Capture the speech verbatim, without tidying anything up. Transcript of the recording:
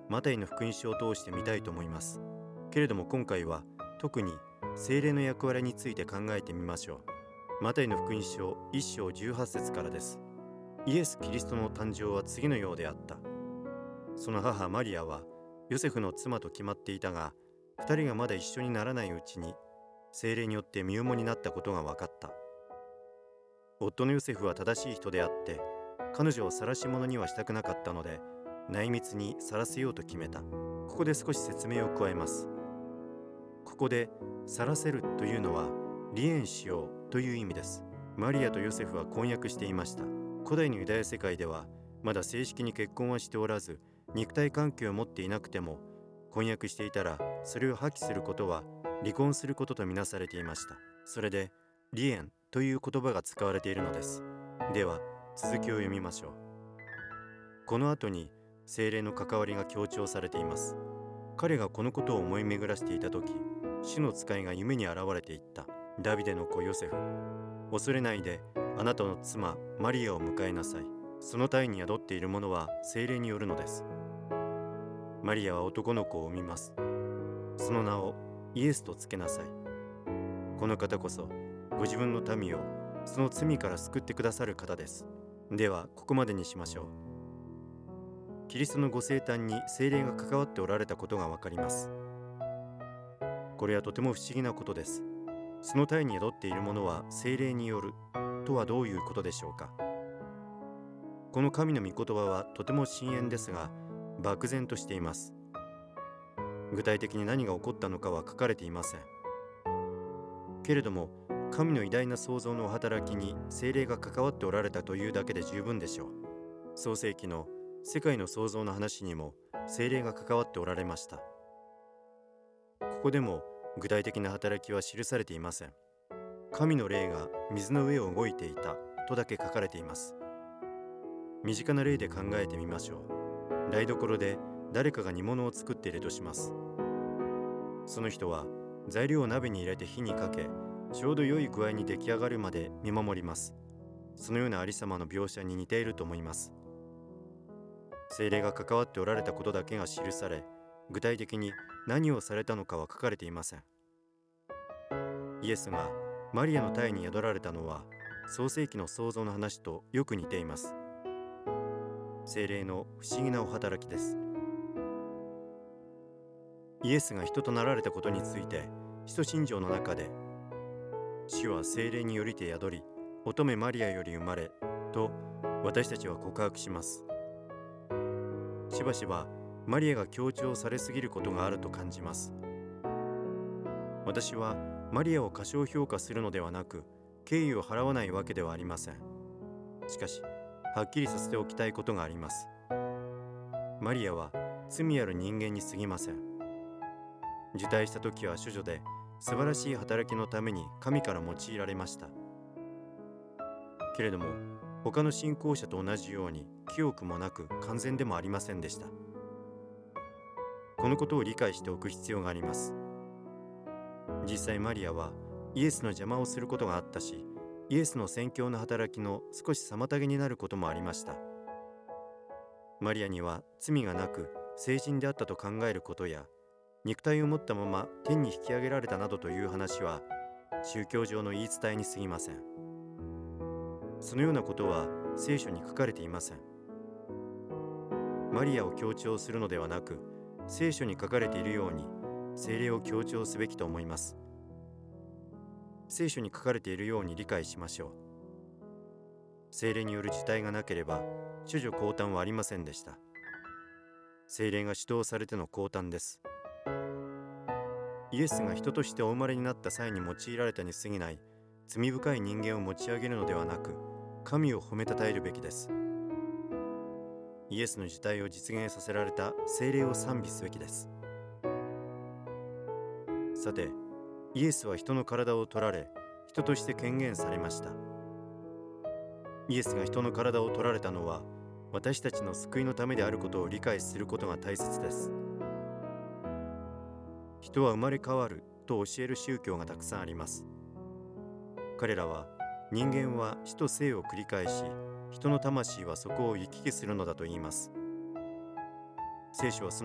マタイの福音書を通して見たいと思います。けれども今回は特に聖霊の役割について考えてみましょう。マタイの福音書いっ章じゅうはち節からです。イエス・キリストの誕生は次のようであった。その母マリアはヨセフの妻と決まっていたが、二人がまだ一緒にならないうちに聖霊によって身重になったことが分かった。夫のヨセフは正しい人であって、彼女を晒し者にはしたくなかったので、内密に晒せようと決めた。ここで少し説明を加えます。ここで晒せるというのは離縁しようという意味です。マリアとヨセフは婚約していました。古代のユダヤ世界ではまだ正式に結婚はしておらず、肉体関係を持っていなくても婚約していたら、それを破棄することは離婚することとみなされていました。それで離縁という言葉が使われているのです。では続きを読みましょう。この後に聖霊の関わりが強調されています。彼がこのことを思い巡らしていた時、主の使いが夢に現れていった。ダビデの子ヨセフ、恐れないであなたの妻マリアを迎えなさい。その胎に宿っているものは聖霊によるのです。マリアは男の子を産みます。その名をイエスとつけなさい。この方こそご自分の民をその罪から救ってくださる方です。ではここまでにしましょう。キリストのご生誕に聖霊が関わっておられたことがわかります。これはとても不思議なことです。その胎に宿っているものは聖霊によるとはどういうことでしょうか。この神の御言葉はとても深遠ですが、漠然としています。具体的に何が起こったのかは書かれていません。けれども神の偉大な創造の働きに聖霊が関わっておられたというだけで十分でしょう。創世記の世界の創造の話にも聖霊が関わっておられました。ここでも具体的な働きは記されていません。神の霊が水の上を動いていたとだけ書かれています。身近な例で考えてみましょう。台所で誰かが煮物を作っているとします。その人は材料を鍋に入れて火にかけ、ちょうど良い具合に出来上がるまで見守ります。そのようなありさまの描写に似ていると思います。聖霊が関わっておられたことだけが記され、具体的に何をされたのかは書かれていません。イエスがマリアの胎に宿られたのは創世記の創造の話とよく似ています。聖霊の不思議なお働きです。イエスが人となられたことについて、使徒信条の中で主は聖霊によりて宿り、乙女マリアより生まれと私たちは告白します。しばしばマリアが強調されすぎることがあると感じます。私はマリアを過小評価するのではなく、敬意を払わないわけではありません。しかしはっきりさせておきたいことがあります。マリアは罪ある人間に過ぎません。受胎した時は処女で、素晴らしい働きのために神から用いられました。けれども他の信仰者と同じように清くもなく完全でもありませんでした。このことを理解しておく必要があります。実際マリアはイエスの邪魔をすることがあったし、イエスの宣教の働きの少し妨げになることもありました。マリアには罪がなく聖人であったと考えることや、肉体を持ったまま天に引き上げられたなどという話は宗教上の言い伝えに過ぎません。そのようなことは聖書に書かれていません。マリアを強調するのではなく、聖書に書かれているように聖霊を強調すべきと思います。聖書に書かれているように理解しましょう。聖霊による受胎がなければ処女降誕はありませんでした。聖霊が主導されての降誕です。イエスが人としてお生まれになった際に用いられたに過ぎない罪深い人間を持ち上げるのではなく、神を褒めたたえるべきです。イエスの受胎を実現させられた聖霊を賛美すべきです。さて、イエスは人の体を取られ、人として権限されました。イエスが人の体を取られたのは、私たちの救いのためであることを理解することが大切です。人は生まれ変わると教える宗教がたくさんあります。彼らは人間は死と生を繰り返し、人の魂はそこを行き来するのだと言います。聖書はその